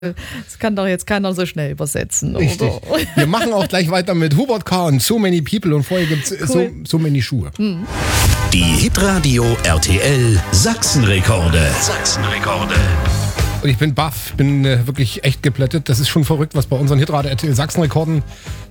Das kann doch jetzt keiner so schnell übersetzen, Richtig. oder? Wir machen auch gleich weiter mit Hubert K. und So Many People und vorher gibt es Cool. so Many Schuhe. Die Hitradio RTL Sachsenrekorde. Sachsenrekorde. Und ich bin baff, bin wirklich echt geplättet. Das ist schon verrückt, was bei unseren Hitradio RTL Sachsenrekorden